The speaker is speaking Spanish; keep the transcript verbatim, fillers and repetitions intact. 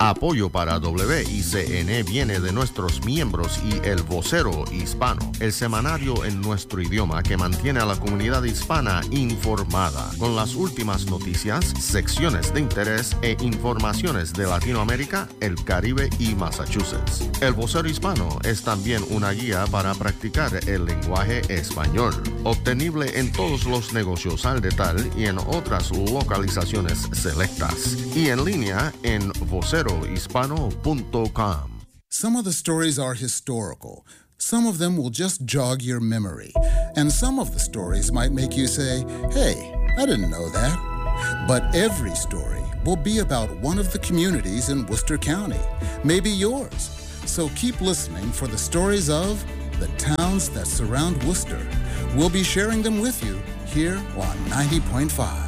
Apoyo para W I C N viene de nuestros miembros y El Vocero Hispano, el semanario en nuestro idioma que mantiene a la comunidad hispana informada con las últimas noticias, secciones de interés e informaciones de Latinoamérica, el Caribe y Massachusetts. El Vocero Hispano es también una guía para practicar el lenguaje español, obtenible en todos los negocios al detalle y en otras localizaciones selectas, y en línea en vocero hispano punto com. Some of the stories are historical. Some of them will just jog your memory. And some of the stories might make you say, hey, I didn't know that. But every story will be about one of the communities in Worcester County, maybe yours. So keep listening for the stories of the towns that surround Worcester. We'll be sharing them with you here on ninety point five.